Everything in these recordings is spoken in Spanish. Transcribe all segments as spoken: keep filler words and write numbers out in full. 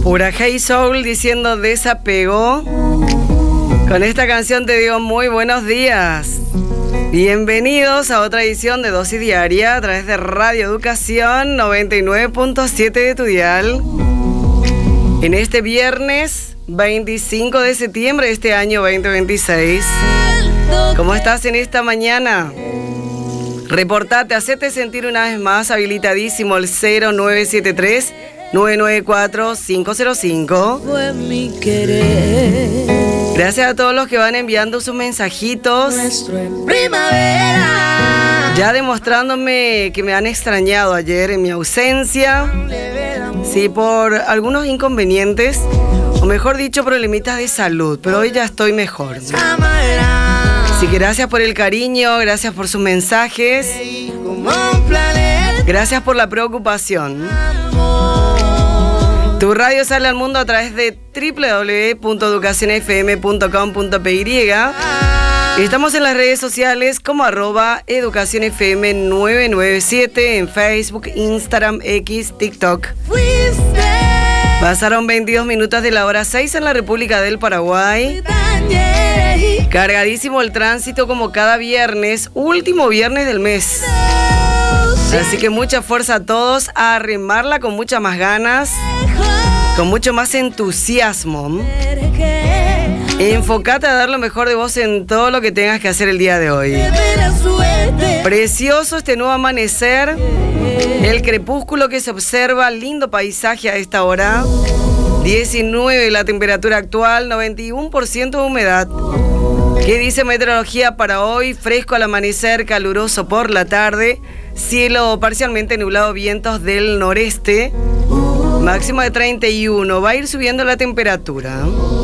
Pura Hey Soul diciendo desapego. Con esta canción te digo muy buenos días. Bienvenidos a otra edición de Dosis Diaria a través de Radio Educación noventa y nueve punto siete de tu dial. En este viernes veinticinco de septiembre de este año veinte veintiséis. ¿Cómo estás en esta mañana? Reportate, hacete sentir una vez más habilitadísimo el cero nueve siete tres, nueve nueve cuatro, cinco cero cinco. Gracias a todos los que van enviando sus mensajitos. Ya demostrándome que me han extrañado ayer en mi ausencia. Sí, por algunos inconvenientes, o mejor dicho, problemitas de salud, pero hoy ya estoy mejor. Así que gracias por el cariño, gracias por sus mensajes, gracias por la preocupación. Tu radio sale al mundo a través de doble u doble u doble u punto educación f m punto com punto p y. Estamos en las redes sociales como arroba educación f m nueve nueve siete en Facebook, Instagram, X, TikTok. Pasaron veintidós minutos de la hora seis en la República del Paraguay. Cargadísimo el tránsito como cada viernes, último viernes del mes. Así que mucha fuerza a todos, a remarla con muchas más ganas, con mucho más entusiasmo. Enfócate a dar lo mejor de vos en todo lo que tengas que hacer el día de hoy. Precioso este nuevo amanecer, el crepúsculo que se observa, lindo paisaje a esta hora. diecinueve la temperatura actual, noventa y uno por ciento de humedad. ¿Qué dice meteorología para hoy? Fresco al amanecer, caluroso por la tarde, cielo parcialmente nublado, vientos del noreste, máxima de treinta y uno. Va a ir subiendo la temperatura.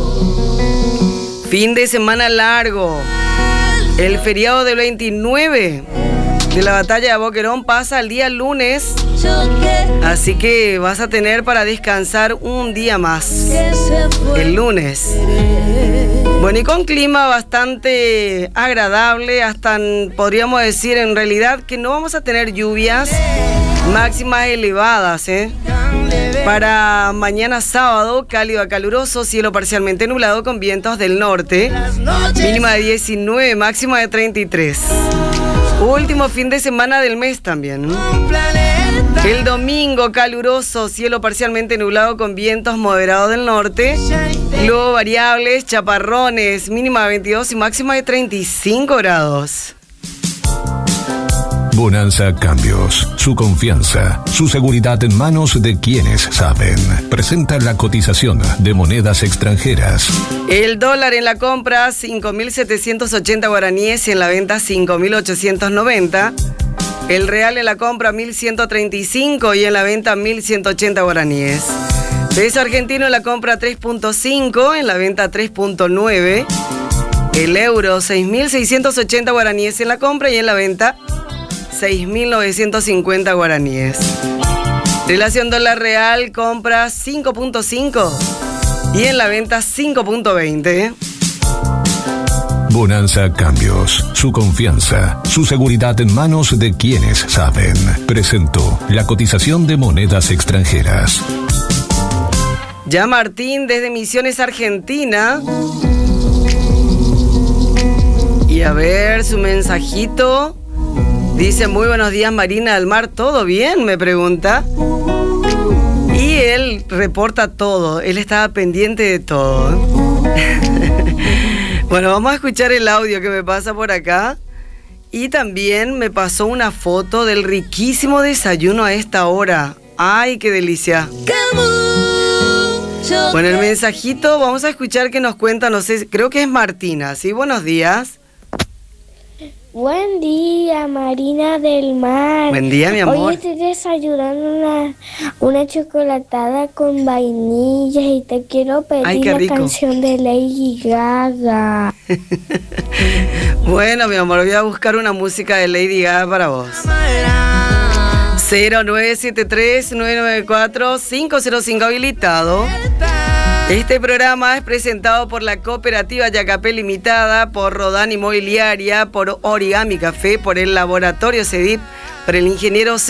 Fin de semana largo. El feriado del veintinueve de la batalla de Boquerón pasa el día lunes. Así que vas a tener para descansar un día más, el lunes. Bueno, y con clima bastante agradable, hasta podríamos decir en realidad que no vamos a tener lluvias máximas elevadas, ¿eh? Para mañana sábado, cálido a caluroso, cielo parcialmente nublado con vientos del norte, mínima de diecinueve, máxima de treinta y tres. Último fin de semana del mes también. El domingo caluroso, cielo parcialmente nublado con vientos moderados del norte, luego variables, chaparrones, mínima de veintidós y máxima de treinta y cinco grados. Bonanza Cambios, su confianza, su seguridad en manos de quienes saben. Presenta la cotización de monedas extranjeras. El dólar en la compra cinco mil setecientos ochenta guaraníes y en la venta cinco mil ochocientos noventa. El real en la compra mil ciento treinta y cinco y en la venta mil ciento ochenta guaraníes. Peso argentino en la compra tres punto cinco, en la venta tres punto nueve. El euro seis mil seiscientos ochenta guaraníes en la compra y en la venta seis mil novecientos cincuenta guaraníes. Relación dólar real, compra cinco punto cinco y en la venta cinco punto veinte. Bonanza Cambios, su confianza, su seguridad en manos de quienes saben. Presentó la cotización de monedas extranjeras. Ya Martín desde Misiones, Argentina. Y a ver su mensajito. Dice, muy buenos días Marina del Mar, ¿todo bien? Me pregunta. Y él reporta todo, él estaba pendiente de todo. Bueno, vamos a escuchar el audio que me pasa por acá. Y también me pasó una foto del riquísimo desayuno a esta hora. ¡Ay, qué delicia! Bueno, el mensajito, vamos a escuchar que nos cuenta, no sé, creo que es Martina, ¿sí? Buenos días. Buen día, Marina del Mar. Buen día, mi amor. Hoy estoy desayunando una, una chocolatada con vainilla y te quiero pedir Ay, qué la rico. canción de Lady Gaga. Bueno, mi amor, voy a buscar una música de Lady Gaga para vos. cero nueve siete tres, nueve nueve cuatro, cinco cero cinco habilitado. Este programa es presentado por la Cooperativa Yacapé Limitada, por Rodán Inmobiliaria, por Origami Café, por el Laboratorio CEDIP, por el ingeniero